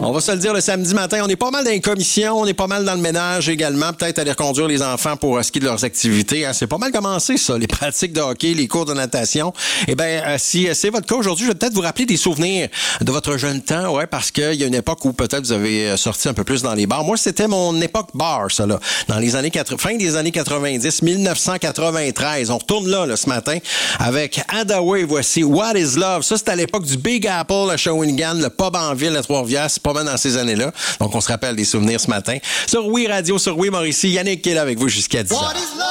On va se le dire, le samedi matin, on est pas mal dans les commissions, on est pas mal dans le ménage également, peut-être aller reconduire les enfants pour ce qui est de leurs activités. C'est pas mal commencé, ça, les pratiques de hockey, les cours de natation. Eh bien, si c'est votre cas aujourd'hui, je vais peut-être vous rappeler des souvenirs de votre jeune temps, ouais, parce qu'il y a une époque où peut-être vous avez sorti un peu plus dans les bars. Moi, c'était mon époque bar, ça, là, dans les années fin des années 90, 1993. On retourne là, ce matin, avec Hadaway. Voici What is Love. Ça, c'était à l'époque du Big Apple à Shawinigan, le pub en ville à Trois-Rivières. C'est pas mal dans ces années-là. Donc, on se rappelle des souvenirs ce matin. Sur Oui Radio, sur Oui Mauricie, Yannick qui est là avec vous jusqu'à 10h.